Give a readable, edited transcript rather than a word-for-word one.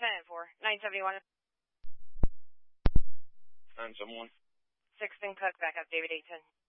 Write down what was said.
10-4, 971. 971. 6th and Cook, back up, David 810.